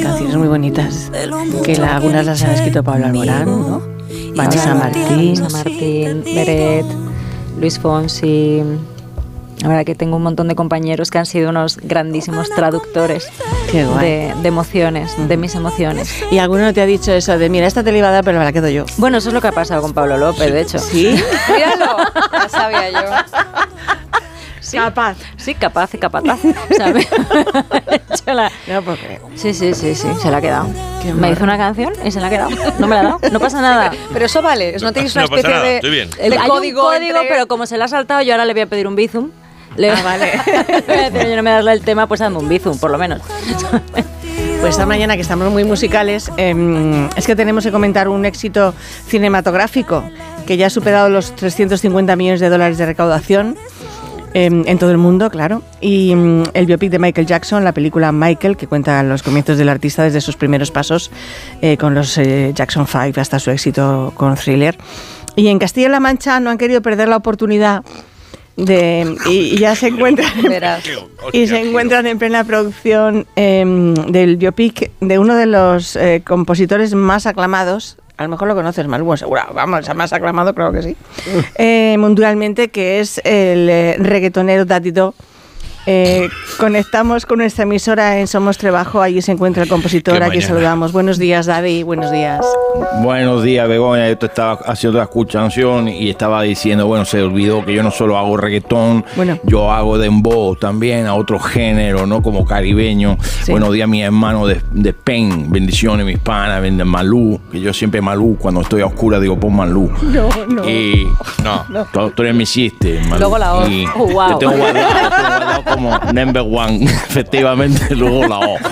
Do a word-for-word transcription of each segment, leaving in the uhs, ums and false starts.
canciones muy bonitas, que la, algunas las han escrito Pablo Alborán, ¿no? Vanessa Martín, Vanessa Martín, Beret, Luis Fonsi. La verdad que tengo un montón de compañeros que han sido unos grandísimos traductores de, de emociones, de mis emociones. ¿Y alguno te ha dicho eso de, mira, esta te la iba a dar, pero me la quedo yo? Bueno, eso es lo que ha pasado con Pablo López, sí. de hecho. ¿Sí? Míralo, ya sabía yo. Sí, capaz. Sí, capaz y capataz. ¿Sabes? la... No, porque... Sí, sí, sí, sí, se la ha quedado. Me hizo una canción y se la ha quedado. No me la ha dado. No pasa nada. Pero, pero eso vale, no tenéis una no especie pasa nada, de, estoy bien. de Hay código, un código entre... pero como se la ha saltado, yo ahora le voy a pedir un bizum. Le... Ah, vale. Yo no me das el tema, pues dame un bizum, por lo menos. Pues esta mañana, que estamos muy musicales, eh, es que tenemos que comentar un éxito cinematográfico que ya ha superado los trescientos cincuenta millones de dólares de recaudación eh, en todo el mundo, claro. Y um, el biopic de Michael Jackson, la película Michael, que cuenta los comienzos del artista desde sus primeros pasos eh, con los eh, Jackson Five hasta su éxito con Thriller. Y en Castilla-La Mancha no han querido perder la oportunidad de y, y ya se encuentran y se encuentran en plena producción eh, del biopic de uno de los eh, compositores más aclamados. A lo mejor lo conoces, Malú, seguro, vamos, el más aclamado, creo que sí, eh, mundialmente, que es el eh, reggaetonero Daddy Do. Eh, conectamos con nuestra emisora en Somos Trebajo, allí se encuentra el compositor, aquí saludamos. Buenos días, Daddy, buenos días. Buenos días, Begoña. Yo te estaba haciendo la escuchación y estaba diciendo, bueno, se olvidó que yo no solo hago reggaetón, bueno. yo hago dembow también, a otro género, ¿no? Como caribeño. Sí. Buenos días, mi hermano de, de Spain, bendiciones, mis panas, de Malú, que yo siempre Malú, cuando estoy a oscura digo, pon Malú. No, no. Y no, no. Tú, tú eres mi chiste, Malú. Luego la O. Y oh, wow. Te tengo guardado, te tengo guardado como number one, efectivamente, luego la O.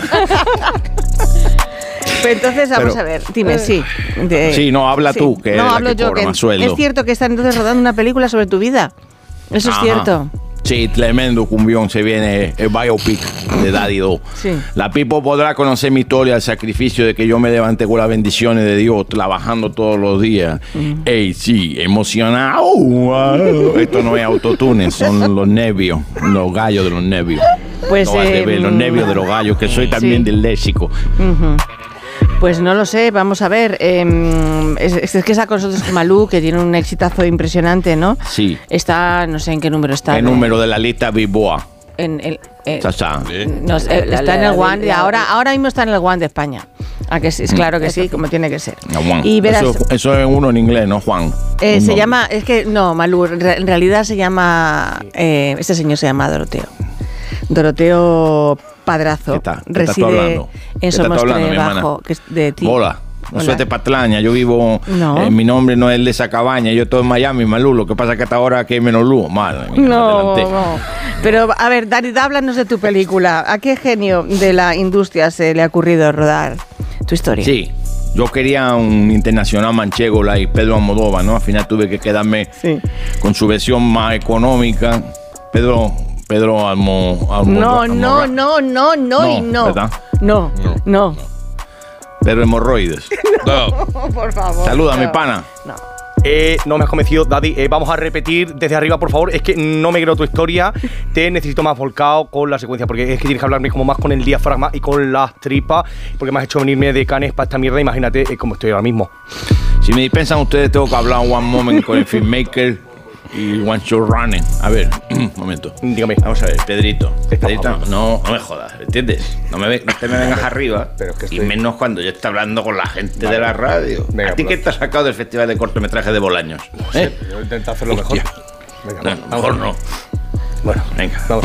Pero entonces, vamos Pero, a ver, dime, sí. De, sí, no, habla sí. tú, que no, es hablo la que yo, cobra que más sueldo. Es cierto que están entonces rodando una película sobre tu vida. Eso Ajá. es cierto. Sí, tremendo cumbión, se viene el biopic de Daddy Do. Sí. La people podrá conocer mi historia, el sacrificio de que yo me levanté con las bendiciones de Dios, trabajando todos los días. Mm. Ey, sí, emocionado. Wow. Esto no es autotune, son los nervios, los gallos de los nervios. Pues no, eh, revés, los nervios de los gallos, que soy también sí. del léxico. Uh-huh. Pues no lo sé, vamos a ver. Eh, es, es que está con nosotros Malú, que tiene un exitazo impresionante, ¿no? Sí. Está, no sé en qué número está. El ¿no? número de la lista Bilboa. En el, eh, Sasha. ¿Sí? No, eh, está en el One, y ahora, ahora mismo está en el One de España. ¿A que sí? Es claro que sí, como tiene que ser. No, Juan. Y verás, eso, eso es uno en inglés, ¿no, Juan? Eh, se llama, es que no, Malú, en realidad se llama, eh, este señor se llama Doroteo. Doroteo Padrazo. ¿Qué está? ¿Qué reside en Somos Trebajo, que es de ti. Hola. No soy de Patlaña, yo vivo, no. eh, mi nombre no es el de esa cabaña, yo estoy en Miami, Malú, lo que pasa es que hasta ahora que hay menos luz, mal. No, no. Pero a ver, Dani, háblanos de tu película. ¿A qué genio de la industria se le ha ocurrido rodar tu historia? Sí, yo quería un internacional manchego, like Pedro Almodóvar, ¿no? Al final tuve que quedarme sí. con su versión más económica. Pedro... Pedro Almo, Almo, no, Almo, no, Almo, no, no, no, y no. ¿Verdad? No, no, no. Pedro Hemorroides. No, por favor. Saluda, no. mi pana. No. Eh, no me has convencido, Daddy. Eh, vamos a repetir desde arriba, por favor. Es que no me creo tu historia. Te necesito más volcado con la secuencia, porque es que tienes que hablarme como más con el diafragma y con las tripas, porque me has hecho venirme de Canes para esta mierda. Imagínate eh, cómo estoy ahora mismo. Si me dispensan ustedes, tengo que hablar one moment con el filmmaker y one show running. A ver, un momento. Dígame. Vamos a ver, Pedrito. Pedrito, no, no me jodas, ¿entiendes? No, me ve, no te me vengas arriba. Pero es que estoy... Y menos cuando yo estoy hablando con la gente vale, de la radio. Venga, ¿A ti pero... qué te has sacado del Festival de Cortometraje de Bolaños? No sé, ¿Eh? yo intento hacerlo mejor. Venga, no, vamos, mejor no. Bueno, venga, vamos.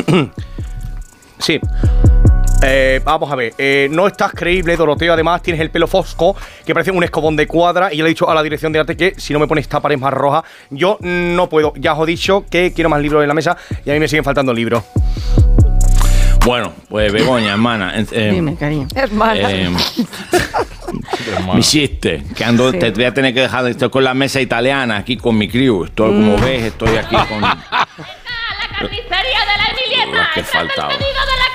Sí. Eh, vamos a ver, eh, no estás creíble, Doroteo. Además tienes el pelo fosco que parece un escobón de cuadra. Y yo le he dicho a la dirección de arte que si no me pones esta pared más roja, yo no puedo. Ya os he dicho que quiero más libros en la mesa y a mí me siguen faltando libros. Bueno, pues Begoña, hermana eh, Dime, cariño. Hermana eh, Mi chiste, que ando, sí. te voy a tener que dejar, estoy con la mesa italiana aquí con mi crew. Estoy, mm. como ves, estoy aquí con... La carnicería de la Emilieta. Que faltaba. De la